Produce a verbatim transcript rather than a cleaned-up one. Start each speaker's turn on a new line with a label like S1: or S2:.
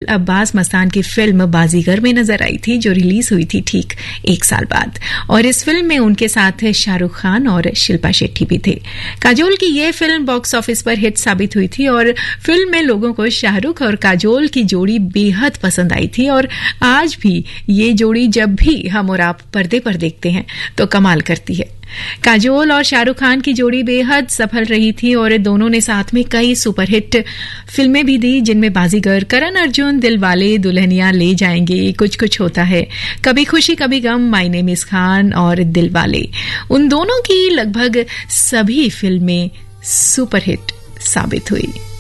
S1: अब्बास मस्तान की फिल्म बाजीगर में नजर आई थी, जो रिलीज हुई थी ठीक एक साल बाद। और इस फिल्म में उनके साथ शाहरुख खान और शिल्पा शेट्टी भी थे। काजोल की ये फिल्म बॉक्स ऑफिस पर हिट साबित हुई थी और फिल्म में लोगों को शाहरुख और काजोल की जोड़ी बेहद पसंद आई थी। और आज भी ये जोड़ी जब भी हम और आप पर्दे पर देखते हैं तो कमाल करती है। काजोल और शाहरुख खान की जोड़ी बेहद सफल रही थी और दोनों ने साथ में कई सुपरहिट फिल्में भी दी, जिनमें बाजीगर, करण अर्जुन, दिलवाले दुल्हनिया ले जाएंगे, कुछ कुछ होता है, कभी खुशी कभी गम, माय नेम इज खान और दिलवाले। उन दोनों की लगभग सभी फिल्में सुपरहिट साबित हुई।